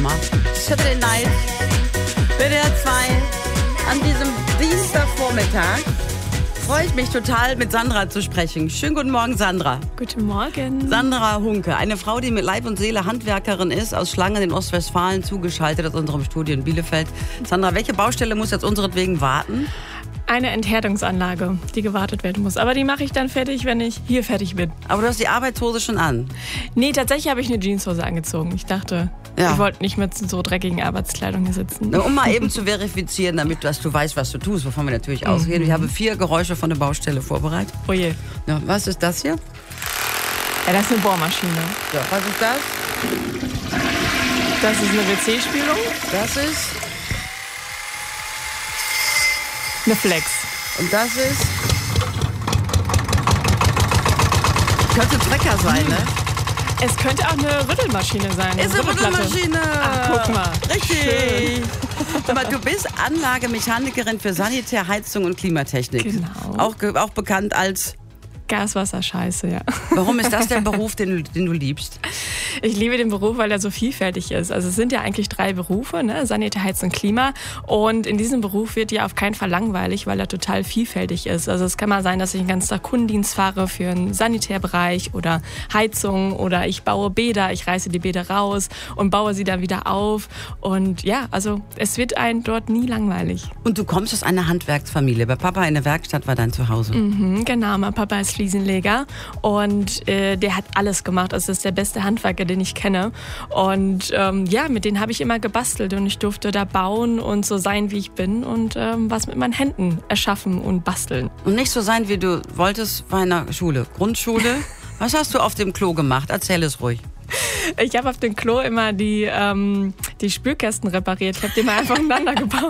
Sommer. Saturday Night, WDR 2, an diesem Dienstagvormittag freue ich mich total, mit Sandra zu sprechen. Schönen guten Morgen, Sandra. Guten Morgen. Sandra Hunke, eine Frau, die mit Leib und Seele Handwerkerin ist, aus Schlangen in Ostwestfalen, zugeschaltet aus unserem Studio in Bielefeld. Sandra, welche Baustelle muss jetzt unseretwegen warten? Eine Enthärtungsanlage, die gewartet werden muss. Aber die mache ich dann fertig, wenn ich hier fertig bin. Aber du hast die Arbeitshose schon an. Nee, tatsächlich habe ich eine Jeanshose angezogen. Ich dachte, ich wollte nicht mit so dreckigen Arbeitskleidung hier sitzen. Um mal eben zu verifizieren, damit du weißt, was du tust, wovon wir natürlich ausgehen. Ich habe 4 Geräusche von der Baustelle vorbereitet. Oh je. Ja, was ist das hier? Ja, das ist eine Bohrmaschine. Ja, was ist das? Das ist eine WC-Spülung. Das ist... Eine Flex. Und das ist... Könnte Trecker sein, ne? Es könnte auch eine Rüttelmaschine sein. Ist eine Rüttelmaschine. Ach, guck mal. Richtig. Aber du bist Anlagemechanikerin für Sanitär, Heizung und Klimatechnik. Genau. Auch bekannt als... Gaswasser-Scheiße, ja. Warum ist das der Beruf, den du liebst? Ich liebe den Beruf, weil er so vielfältig ist. Also es sind ja eigentlich 3 Berufe, ne? Sanitär, Heizung, Klima. Und in diesem Beruf wird ja auf keinen Fall langweilig, weil er total vielfältig ist. Also es kann mal sein, dass ich den ganzen Tag Kundendienst fahre für einen Sanitärbereich oder Heizung oder ich baue Bäder, ich reiße die Bäder raus und baue sie dann wieder auf. Und ja, also es wird einem dort nie langweilig. Und du kommst aus einer Handwerksfamilie. Bei Papa in der Werkstatt war dein Zuhause. Genau, mein Papa ist Fliesenleger und der hat alles gemacht. Also das ist der beste Handwerker, den ich kenne. Und mit denen habe ich immer gebastelt und ich durfte da bauen und so sein, wie ich bin und was mit meinen Händen erschaffen und basteln. Und nicht so sein, wie du wolltest bei einer Schule. Grundschule. Was hast du auf dem Klo gemacht? Erzähl es ruhig. Ich habe auf dem Klo immer die Spülkästen repariert. Ich habe die mal einfach ineinander gebaut.